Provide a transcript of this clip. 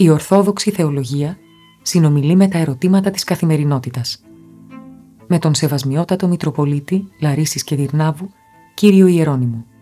Η Ορθόδοξη Θεολογία συνομιλεί με τα ερωτήματα της καθημερινότητας. Με τον Σεβασμιότατο Μητροπολίτη Λαρίσης και Δυρνάβου, κύριο Ιερώνυμο.